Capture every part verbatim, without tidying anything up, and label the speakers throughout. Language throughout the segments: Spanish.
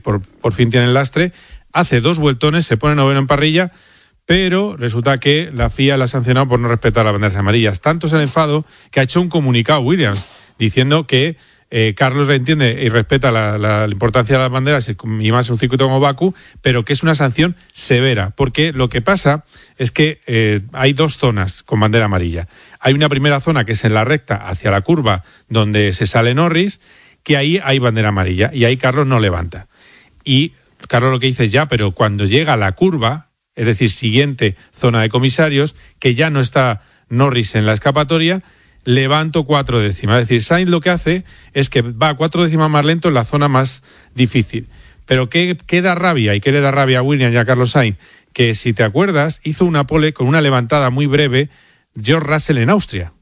Speaker 1: por, por fin tiene el lastre, hace dos vueltones, se pone noveno en parrilla, pero resulta que la F I A la ha sancionado por no respetar las banderas amarillas. Tanto es el enfado que ha hecho un comunicado Williams diciendo que eh, Carlos entiende y respeta la, la, la importancia de las banderas y más en un circuito como Bakú, pero que es una sanción severa, porque lo que pasa es que eh, hay dos zonas con bandera amarilla. Hay una primera zona que es en la recta hacia la curva donde se sale Norris, que ahí hay bandera amarilla y ahí Carlos no levanta. Y Carlos lo que dice es ya, pero cuando llega a la curva, es decir, siguiente zona de comisarios, que ya no está Norris en la escapatoria, levanto cuatro décimas. Es decir, Sainz lo que hace es que va cuatro décimas más lento en la zona más difícil. Pero ¿qué, qué da rabia? ¿Y qué le da rabia a Williams y a Carlos Sainz? Que, si te acuerdas, hizo una pole con una levantada muy breve George Russell en Austria,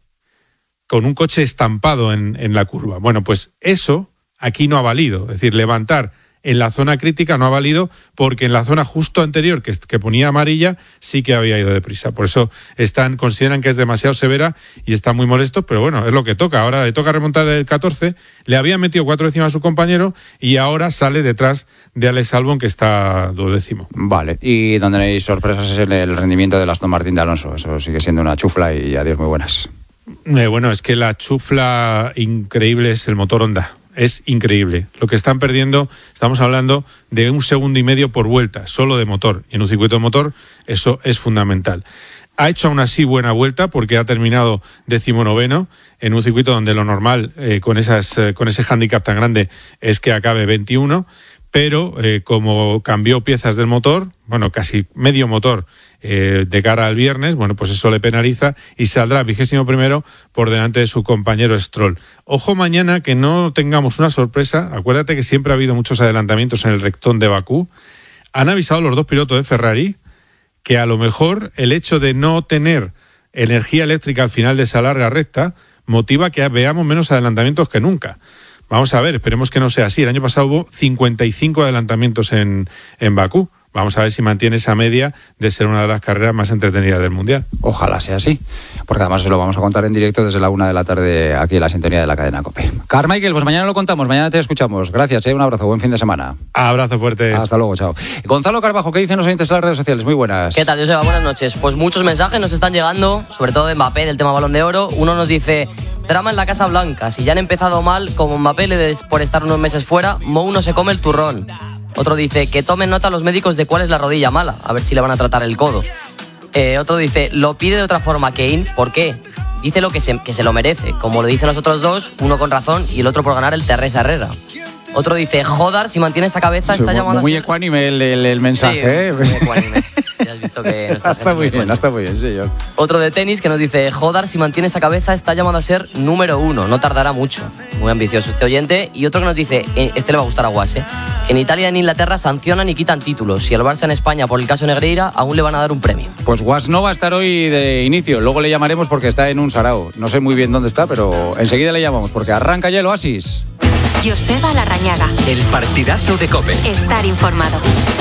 Speaker 1: con un coche estampado en, en la curva. Bueno, pues eso aquí no ha valido. Es decir, levantar en la zona crítica no ha valido porque en la zona justo anterior, que, que ponía amarilla, sí que había ido deprisa. Por eso están consideran que es demasiado severa y están muy molestos, pero bueno, es lo que toca. Ahora le toca remontar el catorce, le había metido cuatro décimas a su compañero y ahora sale detrás de Alex Albon, que está duodécimo.
Speaker 2: Vale, y donde no hay sorpresas es en el rendimiento del Aston Martin de Alonso. Eso sigue siendo una chufla y adiós, muy buenas.
Speaker 1: Eh, bueno, es que la chufla increíble es el motor Honda. Es increíble. Lo que están perdiendo, estamos hablando de un segundo y medio por vuelta, solo de motor. Y en un circuito de motor eso es fundamental. Ha hecho aún así buena vuelta porque ha terminado decimonoveno en un circuito donde lo normal eh, con esas eh, con ese hándicap tan grande es que acabe veintiuno, pero eh, como cambió piezas del motor, bueno, casi medio motor eh, de cara al viernes, bueno, pues eso le penaliza y saldrá vigésimo primero por delante de su compañero Stroll. Ojo mañana que no tengamos una sorpresa. Acuérdate que siempre ha habido muchos adelantamientos en el rectón de Bakú. Han avisado los dos pilotos de Ferrari que a lo mejor el hecho de no tener energía eléctrica al final de esa larga recta motiva que veamos menos adelantamientos que nunca. Vamos a ver, esperemos que no sea así. El año pasado hubo cincuenta y cinco adelantamientos en, en Bakú. Vamos a ver si mantiene esa media de ser una de las carreras más entretenidas del Mundial.
Speaker 2: Ojalá sea así, porque además os lo vamos a contar en directo desde la una de la tarde aquí en la sintonía de la cadena COPE. Carmichael, pues mañana lo contamos, mañana te escuchamos. Gracias, ¿eh? Un abrazo, buen fin de semana.
Speaker 1: Abrazo fuerte.
Speaker 2: Hasta luego, chao. Gonzalo Carbajo, ¿qué dicen los oyentes en las redes sociales? Muy buenas.
Speaker 3: ¿Qué tal, Joseba? Buenas noches. Pues muchos mensajes nos están llegando, sobre todo de Mbappé, del tema Balón de Oro. Uno nos dice: drama en la Casa Blanca. Si ya han empezado mal, como Mbappé le des por estar unos meses fuera, Mou no se come el turrón. Otro dice que tomen nota los médicos de cuál es la rodilla mala, a ver si le van a tratar el codo. Eh, otro dice, lo pide de otra forma Kane, ¿por qué? Dice lo que se, que se lo merece, como lo dicen los otros dos, uno con razón y el otro por ganar el Teresa Herrera. Otro dice, joder, si mantiene esa cabeza está llamando
Speaker 2: muy
Speaker 3: a ser...
Speaker 2: ecuánime el, el, el mensaje,
Speaker 3: sí,
Speaker 2: ¿eh?
Speaker 3: Muy ecuánime. Ya has visto que no está,
Speaker 2: está muy bien, está muy bien, señor.
Speaker 3: Otro de tenis que nos dice, joder, si mantiene esa cabeza está llamado a ser número uno, no tardará mucho. Muy ambicioso este oyente. Y otro que nos dice, este le va a gustar a Guas, ¿eh? En Italia y en Inglaterra sancionan y quitan títulos. Si el Barça en España, por el caso Negreira, aún le van a dar un premio.
Speaker 2: Pues Guas no va a estar hoy de inicio. Luego le llamaremos porque está en un sarao. No sé muy bien dónde está, pero enseguida le llamamos porque arranca ya el Oasis.
Speaker 4: Joseba Larrañaga.
Speaker 5: El partidazo de COPE.
Speaker 4: Estar informado.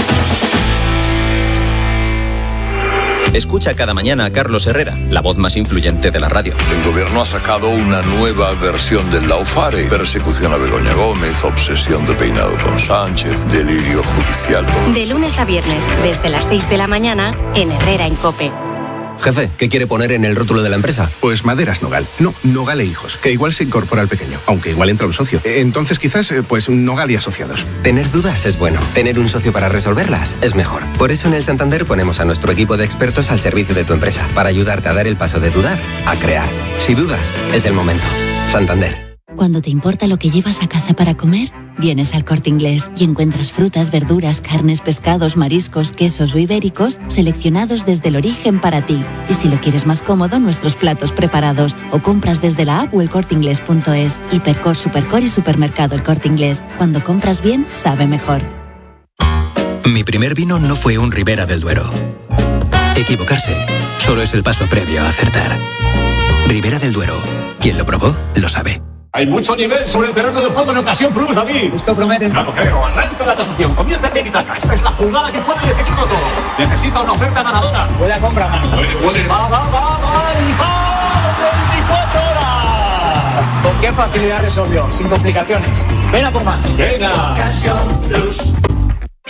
Speaker 5: Escucha cada mañana a Carlos Herrera, la voz más influyente de la radio.
Speaker 6: El gobierno ha sacado una nueva versión del Laufare. Persecución a Begoña Gómez, obsesión de peinado con Sánchez, delirio judicial.
Speaker 4: De lunes a viernes, desde las seis de la mañana, en Herrera en COPE.
Speaker 5: Jefe, ¿qué quiere poner en el rótulo de la empresa?
Speaker 7: Pues Maderas Nogal. No, Nogal e Hijos, que igual se incorpora al pequeño, aunque igual entra un socio. Entonces quizás, pues Nogal y Asociados.
Speaker 5: Tener dudas es bueno. Tener un socio para resolverlas es mejor. Por eso en el Santander ponemos a nuestro equipo de expertos al servicio de tu empresa, para ayudarte a dar el paso de dudar a crear. Si dudas, es el momento. Santander.
Speaker 8: Cuando te importa lo que llevas a casa para comer, vienes al Corte Inglés y encuentras frutas, verduras, carnes, pescados, mariscos, quesos o ibéricos seleccionados desde el origen para ti. Y si lo quieres más cómodo, nuestros platos preparados o compras desde la app o el corte inglés punto es. Hipercor, Supercor y Supermercado El Corte Inglés. Cuando compras bien, sabe mejor.
Speaker 5: Mi primer vino no fue un Ribera del Duero. Equivocarse solo es el paso previo a acertar. Ribera del Duero. Quien lo probó, lo sabe.
Speaker 9: Hay mucho nivel sobre el terreno de juego en ocasión plus, David.
Speaker 10: Esto promete.
Speaker 9: No lo creo. Arranca la transacción. Comienza el tiki-taka. Esta es la jugada que puede decidirlo todo. Necesita una oferta ganadora.
Speaker 10: Puede compra más.
Speaker 9: Puede, puede. Va, va, va, va. veinticuatro horas.
Speaker 10: ¿Con qué facilidad resolvió? Sin complicaciones. Ven a por más.
Speaker 9: Venga. Ocasión plus.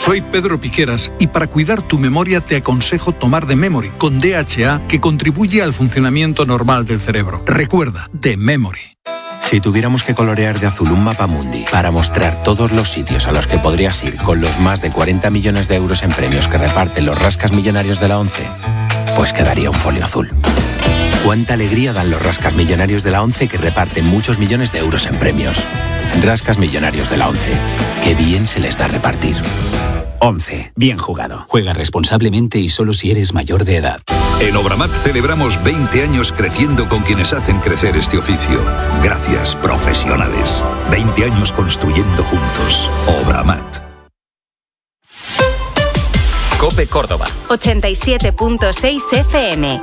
Speaker 10: Soy Pedro Piqueras y para cuidar tu memoria te aconsejo tomar The Memory con D H A, que contribuye al funcionamiento normal del cerebro. Recuerda, The Memory.
Speaker 11: Si tuviéramos que colorear de azul un mapa mundi para mostrar todos los sitios a los que podrías ir con los más de cuarenta millones de euros en premios que reparten los rascas millonarios de la ONCE, pues quedaría un folio azul. Cuánta alegría dan los rascas millonarios de la ONCE, que reparten muchos millones de euros en premios. Rascas millonarios de la ONCE. Qué bien se les da repartir.
Speaker 12: ONCE. Bien jugado. Juega responsablemente y solo si eres mayor de edad.
Speaker 13: En Obramat celebramos veinte años creciendo con quienes hacen crecer este oficio. Gracias, profesionales. veinte años construyendo juntos. Obramat.
Speaker 14: COPE Córdoba.
Speaker 4: ochenta y siete punto seis F M.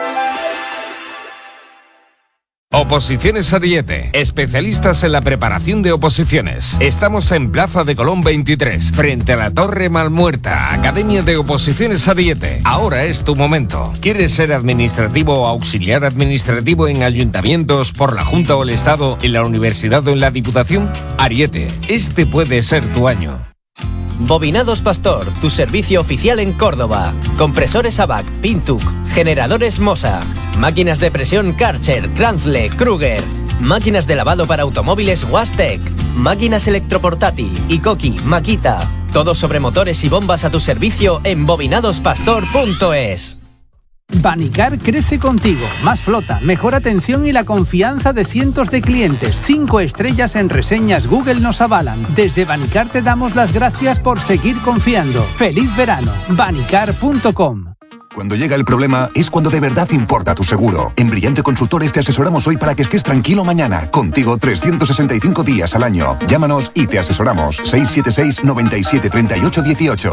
Speaker 15: Oposiciones Ariete, especialistas en la preparación de oposiciones. Estamos en Plaza de Colón veintitrés, frente a la Torre Malmuerta. Academia de Oposiciones Ariete. Ahora es tu momento. ¿Quieres ser administrativo o auxiliar administrativo en ayuntamientos, por la Junta o el Estado, en la Universidad o en la Diputación? Ariete, este puede ser tu año.
Speaker 16: Bobinados Pastor, tu servicio oficial en Córdoba. Compresores Abac, Pintuc, generadores Mosa, máquinas de presión Karcher, Kranzle, Kruger, máquinas de lavado para automóviles Wastec, máquinas electroportátil, Ikoki, Makita. Todo sobre motores y bombas a tu servicio en bobinados pastor punto es.
Speaker 17: Banicar crece contigo. Más flota, mejor atención y la confianza de cientos de clientes. Cinco estrellas en reseñas Google nos avalan. Desde Banicar te damos las gracias por seguir confiando. ¡Feliz verano! Banicar punto com.
Speaker 18: Cuando llega el problema es cuando de verdad importa tu seguro. En Brillante Consultores te asesoramos hoy para que estés tranquilo mañana. Contigo trescientos sesenta y cinco días al año. Llámanos y te asesoramos. seis siete seis, noventa y siete, treinta y ocho, dieciocho.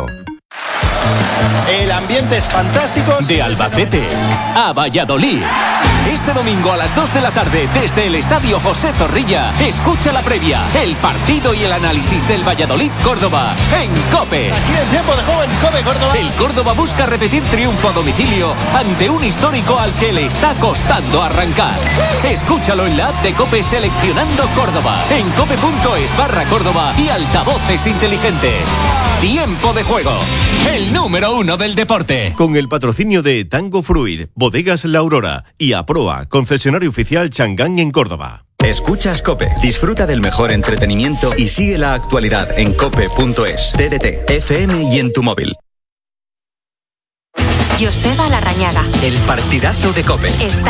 Speaker 19: El ambiente es fantástico.
Speaker 20: De Albacete a Valladolid. Este domingo a las dos de la tarde, desde el Estadio José Zorrilla, escucha la previa, el partido y el análisis del Valladolid-Córdoba en COPE.
Speaker 19: Aquí en tiempo de juego en COPE Córdoba.
Speaker 20: El Córdoba busca repetir triunfo a domicilio ante un histórico al que le está costando arrancar. Escúchalo en la app de COPE seleccionando Córdoba, en cope.es barra Córdoba y altavoces inteligentes. Tiempo de juego, el número uno del deporte.
Speaker 21: Con el patrocinio de Tango Fruit, Bodegas La Aurora y Aproa, concesionario oficial Changán en Córdoba.
Speaker 14: Escuchas COPE, disfruta del mejor entretenimiento y sigue la actualidad en cope punto es, T D T, F M y en tu móvil.
Speaker 4: Joseba Larrañaga.
Speaker 14: El partidazo de COPE.
Speaker 4: Está